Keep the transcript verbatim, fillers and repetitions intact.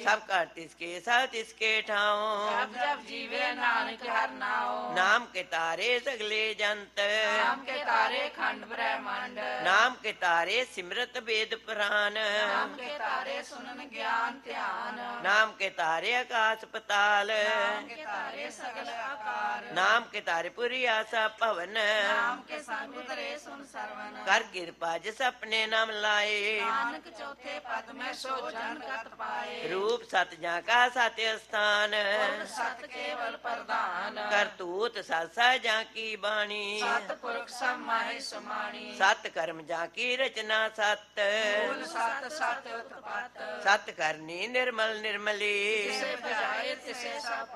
सब कर तिसके सब तिसके ठाओ जब जब जीवे नानक हर नाओ नाम के तारे सगले जंत नाम के तारे खंड ब्रह्मांड नाम के तारे सिमरत वेद पुराण नाम के तारे सुनन ज्ञान ध्यान नाम के तारे आकाश पताल नाम के तारे सगल आकार नाम के तारे पुरी आशा पवन नाम के संग उतरे सुन सरवन कर कृपा जिस अपने नाम लाए नानक चौथे पद में सो जन कत पाए रूप सत जा का सत्य स्थान पुरख सत केवल प्रधान करतूत सत सा जा की बाणी सत पुरख सब माहे समाणी सत कर्म जा की रचना सत मूल सत सत उत्पत सत करनी निर्मल निर्मली जिसे बजाए तिसे सब